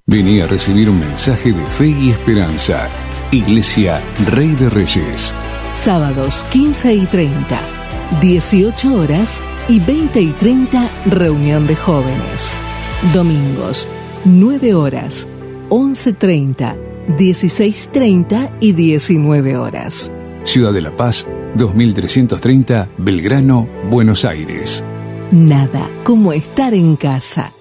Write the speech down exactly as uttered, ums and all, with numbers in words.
Vení a recibir un mensaje de fe y esperanza. Iglesia Rey de Reyes. Sábados quince y treinta, dieciocho horas y veinte y treinta, reunión de jóvenes. Domingos, nueve horas, once treinta, dieciséis treinta y diecinueve horas. Ciudad de la Paz, dos mil trescientos treinta, Belgrano, Buenos Aires. Nada como estar en casa.